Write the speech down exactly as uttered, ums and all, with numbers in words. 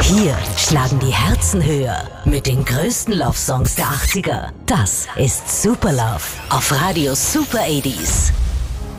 Hier schlagen die Herzen höher mit den größten Love-Songs der achtziger. Das ist Super Love auf Radio Super achtziger.